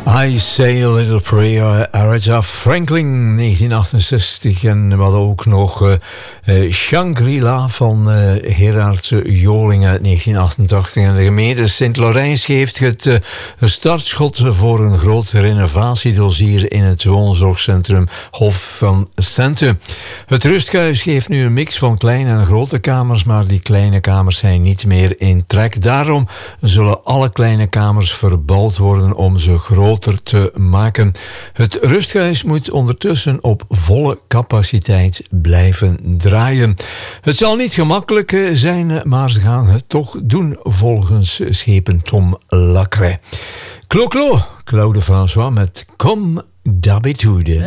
I Say a Little Prayer, Aretha Franklin, 1968. En we hadden ook nog Shangri-La van Gerard Joling uit 1988. En de gemeente Sint-Laurens geeft het startschot voor een groot renovatiedossier in het woonzorgcentrum Hof van Sente. Het rusthuis geeft nu een mix van kleine en grote kamers, maar die kleine kamers zijn niet meer in trek. Daarom zullen alle kleine kamers verbouwd worden om ze groter te maken. Het rusthuis moet ondertussen op volle capaciteit blijven draaien. Het zal niet gemakkelijk zijn, maar ze gaan het toch doen, volgens schepen Tom Lacret. Clo-Clo, Claude François met Comme d'habitude.